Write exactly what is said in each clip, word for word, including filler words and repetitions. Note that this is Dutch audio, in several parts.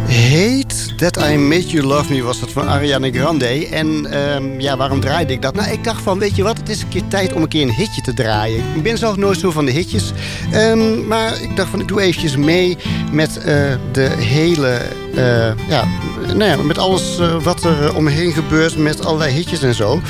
Hate That I Made You Love Me was dat van Ariana Grande. En um, ja, waarom draaide ik dat? Nou, ik dacht van, weet je wat, het is een keer tijd om een keer een hitje te draaien. Ik ben zelf nooit zo van de hitjes. Um, maar ik dacht van, ik doe eventjes mee met uh, de hele... Uh, ja, nou ja, met alles uh, wat er uh, omheen gebeurt, met allerlei hitjes en zo.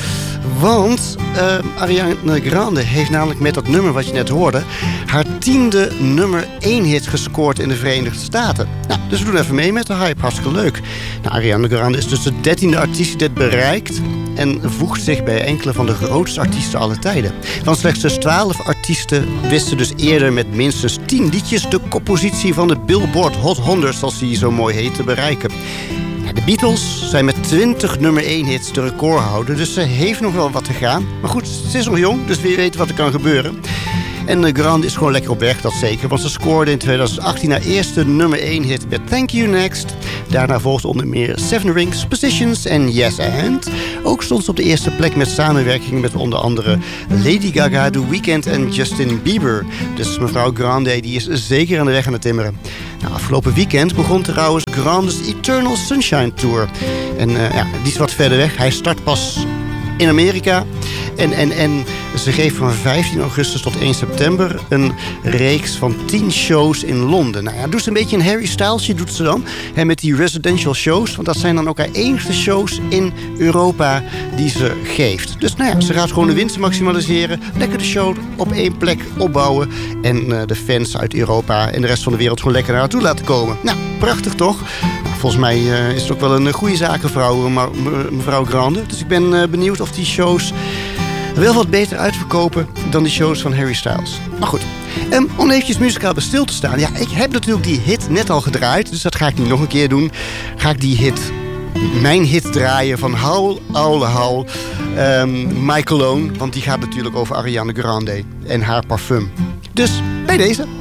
Want uh, Ariana Grande heeft namelijk met dat nummer wat je net hoorde... haar tiende nummer één hit gescoord in de Verenigde Staten. Nou, dus we doen even mee met de hype. Hartstikke leuk. Nou, Ariana Grande is dus de dertiende artiest die dit bereikt... en voegt zich bij enkele van de grootste artiesten aller tijden. Want slechts dus twaalf artiesten wisten dus eerder met minstens tien liedjes... de koppositie van de Billboard Hot honderd, zoals die zo mooi heet, te bereiken. De Beatles zijn met twintig nummer één hits de recordhouder, dus ze heeft nog wel wat te gaan. Maar goed, ze is nog jong, dus wie weet wat er kan gebeuren. En uh, Grande is gewoon lekker op weg, dat zeker. Want ze scoorde in twintig achttien haar eerste nummer één hit met Thank You Next. Daarna volgde onder meer Seven Rings, Positions en Yes And. Ook stond ze op de eerste plek met samenwerking met onder andere Lady Gaga, The Weeknd en Justin Bieber. Dus mevrouw Grande die is zeker aan de weg aan het timmeren. Nou, afgelopen weekend begon trouwens Grande's Eternal Sunshine Tour. En uh, ja, die is wat verder weg. Hij start pas in Amerika. En, en, en ze geeft van vijftien augustus tot één september een reeks van tien shows in Londen. Nou ja, doet ze een beetje een Harry Stylesje, doet ze dan. Hè, met die residential shows. Want dat zijn dan ook haar enigste shows in Europa die ze geeft. Dus nou ja, ze gaat gewoon de winst maximaliseren. Lekker de show op één plek opbouwen. En uh, de fans uit Europa en de rest van de wereld gewoon lekker naar haar toe laten komen. Nou, prachtig toch? Volgens mij uh, is het ook wel een goede zakenvrouw, mevrouw Grande. Dus ik ben uh, benieuwd of die shows wel wat beter uitverkopen dan die shows van Harry Styles. Maar goed, um, om eventjes muzikaal bij stil te staan. Ja, ik heb natuurlijk die hit net al gedraaid, dus dat ga ik niet nog een keer doen. Ga ik die hit, mijn hit draaien van Howl, Owl, Howl, um, My Cologne. Want die gaat natuurlijk over Ariana Grande en haar parfum. Dus bij deze...